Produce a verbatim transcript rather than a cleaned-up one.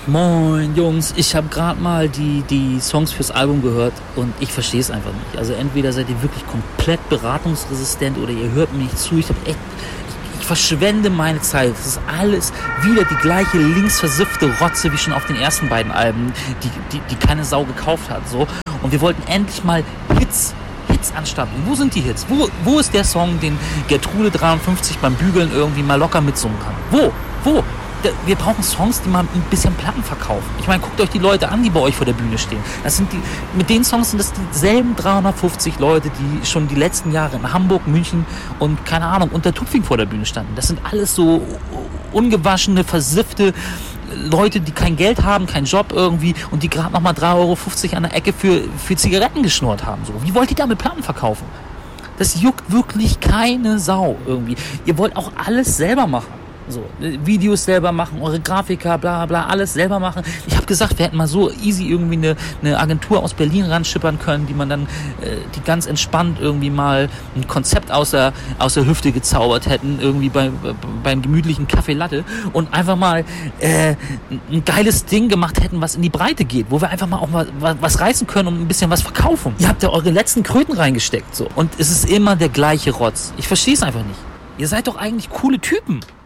Moin Jungs, ich habe gerade mal die, die Songs fürs Album gehört und ich verstehe es einfach nicht. Also entweder seid ihr wirklich komplett beratungsresistent oder ihr hört mir nicht zu. Ich habe echt, ich, ich verschwende meine Zeit. Das ist alles wieder die gleiche linksversiffte Rotze wie schon auf den ersten beiden Alben, die, die, die keine Sau gekauft hat. So. Und wir wollten endlich mal Hits Hits anstatten. Wo sind die Hits? Wo, wo ist der Song, den Gertrude dreiundfünfzig beim Bügeln irgendwie mal locker mitsummen kann? Wo? Wo? Wir brauchen Songs, die mal ein bisschen Platten verkaufen. Ich meine, guckt euch die Leute an, die bei euch vor der Bühne stehen. Das sind die, mit den Songs sind das dieselben dreihundertfünfzig Leute, die schon die letzten Jahre in Hamburg, München und, keine Ahnung, unter Tupfing vor der Bühne standen. Das sind alles so ungewaschene, versiffte Leute, die kein Geld haben, keinen Job irgendwie und die gerade nochmal drei Euro fünfzig an der Ecke für, für Zigaretten geschnurrt haben. So. Wie wollt ihr damit Platten verkaufen? Das juckt wirklich keine Sau irgendwie. Ihr wollt auch alles selber machen. So, Videos selber machen, eure Grafiker, bla bla, alles selber machen. Ich habe gesagt, wir hätten mal so easy irgendwie eine, eine Agentur aus Berlin ranschippern können, die man dann, äh, die ganz entspannt irgendwie mal ein Konzept aus der, aus der Hüfte gezaubert hätten, irgendwie bei, bei, beim gemütlichen Kaffee Latte und einfach mal äh, ein geiles Ding gemacht hätten, was in die Breite geht, wo wir einfach mal auch mal was reißen können und ein bisschen was verkaufen. Ihr habt ja eure letzten Kröten reingesteckt, so. Und es ist immer der gleiche Rotz. Ich verstehe es einfach nicht. Ihr seid doch eigentlich coole Typen.